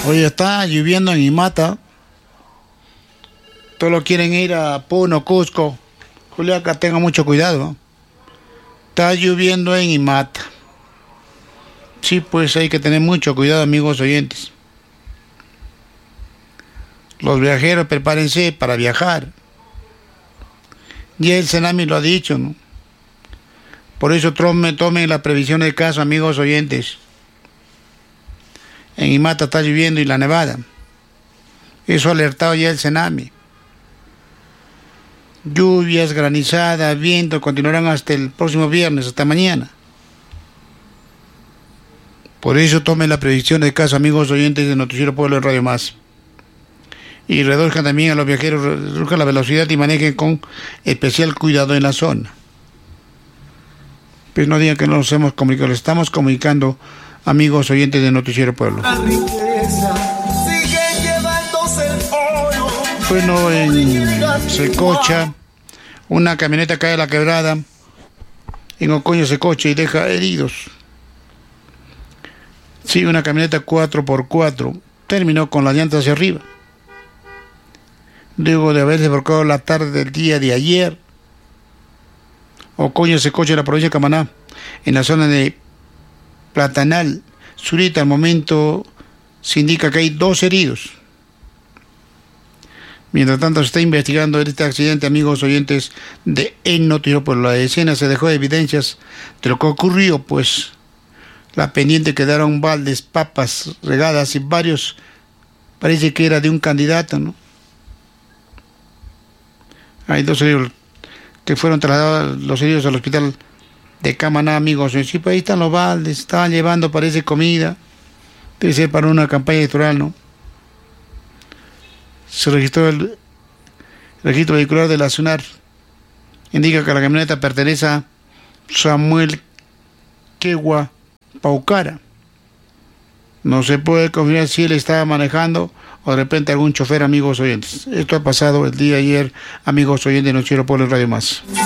Hoy está lloviendo en Imata. Todos quieren ir a Puno, Cusco. Juliaca, tenga mucho cuidado, ¿no? Está lloviendo en Imata. Sí, pues hay que tener mucho cuidado, amigos oyentes. Los viajeros, prepárense para viajar. Ya el Senami lo ha dicho, ¿no? Por eso tomen la previsión del caso, amigos oyentes. En Imata está lloviendo y la nevada. Eso ha alertado ya el Senami. Lluvias, granizadas, viento continuarán hasta el próximo viernes, hasta mañana. Por eso tomen la previsión del caso, amigos oyentes de Noticiero Pueblo de Radio Más. Y reduzcan también a los viajeros, reduzcan la velocidad y manejen con especial cuidado en la zona. Pues no digan que no nos hemos comunicado, les estamos comunicando, amigos oyentes de Noticiero Pueblo. Bueno, en Secocha, una camioneta cae a la quebrada, en Ocoño, Secocha, y deja heridos. Sí, una camioneta 4x4 terminó con la llanta hacia arriba. Luego de haberse volcado la tarde del día de ayer, Ocoño, Secocha, en la provincia de Camaná, en la zona de Platanal, Zurita, al momento se indica que hay 2 heridos. Mientras tanto, se está investigando este accidente, amigos oyentes de El Noticiero. Por la escena se dejó evidencias de lo que ocurrió, pues la pendiente quedaron baldes, papas regadas y varios, parece que era de un candidato, ¿no? Hay 2 heridos que fueron trasladados, los heridos al hospital de Camaná, amigos. Sí, pues ahí están los baldes, estaban llevando, parece, comida. Debe ser para una campaña electoral, ¿no? Se registró el registro vehicular de la SUNAR. Indica que la camioneta pertenece a Samuel Quegua Paucara. No se puede confirmar si él estaba manejando o de repente algún chofer, amigos oyentes. Esto ha pasado el día de ayer, amigos oyentes de Noticiero Pueblo Radio Más.